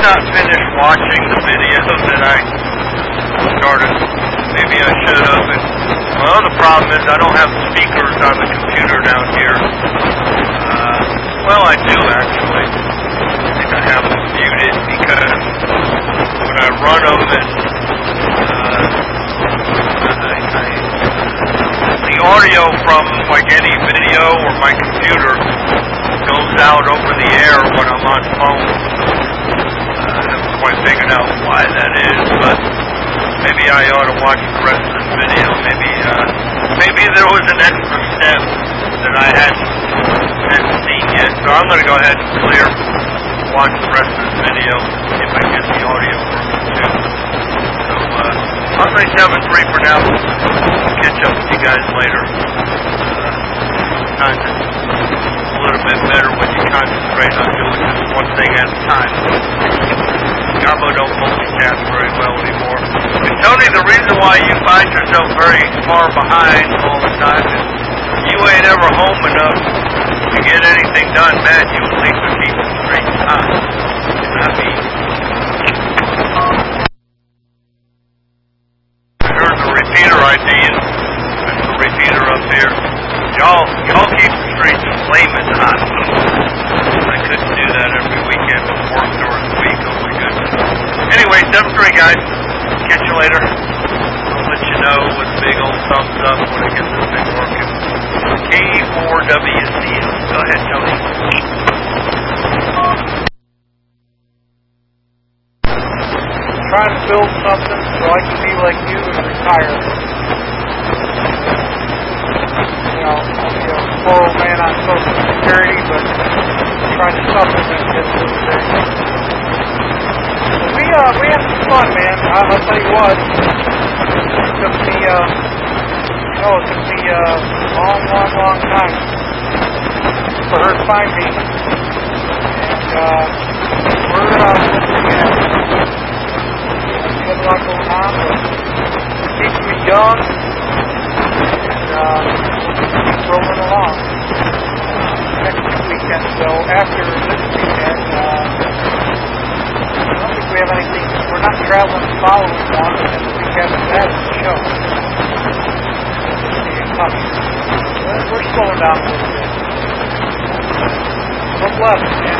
not finished watching the video that I started. Maybe I should have. And my other problem is I don't have speakers on the computer down here. Well, I do actually. I think I have them muted because when I run them and the audio from like any video or my computer goes out over the air when I'm on phone. I haven't quite figured out why that is, but maybe I ought to watch the rest of this video. Maybe there was an extra step that I hadn't seen yet. So I'm going to go ahead and watch the rest of this video, see if I can get the audio working too. So I'll say 7-3 for now. Catch up with you guys later. Kind of a little bit better when you concentrate on doing just one thing at a time. Garbo don't multitask very well anymore. And Tony, the reason why you find yourself very far behind all the time is you ain't ever home enough to get anything done, man. You at least are keeping straight time. I mean, here's the repeater ID, and there's the repeater up here. Y'all keep the streets flaming hot. I couldn't do that every weekend with work during the week. Oh my goodness. Anyway, 7-3 guys. Catch you later. I'll let you know with a big old thumbs up when I get this thing working. K4WCL. Go ahead, Tony. Trying to build something so I can be like you and retire. You know, I'll be a poor old man on Social Security, but trying to supplement this little thing. We have some fun, man. I'll tell you what. It took me a long time for her to find me. And we're looking at a lot going on, but it keeps me young and keep rolling along. Next weekend, though, after this weekend, I don't think we have anything. We're not traveling the following one, and this weekend that is the show. We're slowing down a little bit. What's left, man?